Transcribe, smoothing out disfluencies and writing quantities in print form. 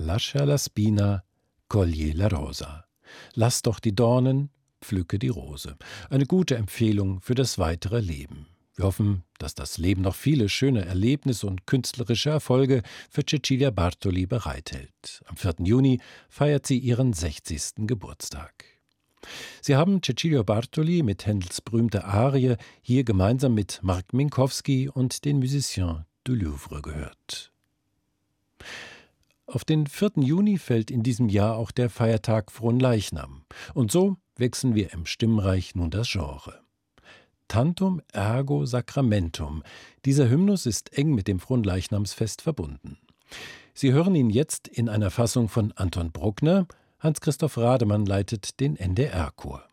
Lascia la spina, coglie la rosa. Lass doch die Dornen, pflücke die Rose. Eine gute Empfehlung für das weitere Leben. Wir hoffen, dass das Leben noch viele schöne Erlebnisse und künstlerische Erfolge für Cecilia Bartoli bereithält. Am 4. Juni feiert sie ihren 60. Geburtstag. Sie haben Cecilia Bartoli mit Händels berühmter Arie hier gemeinsam mit Marc Minkowski und den Musiciens du Louvre gehört. Auf den 4. Juni fällt in diesem Jahr auch der Feiertag Fronleichnam. Und so wechseln wir im Stimmreich nun das Genre. Tantum ergo sacramentum. Dieser Hymnus ist eng mit dem Fronleichnamsfest verbunden. Sie hören ihn jetzt in einer Fassung von Anton Bruckner. Hans-Christoph Rademann leitet den NDR-Chor.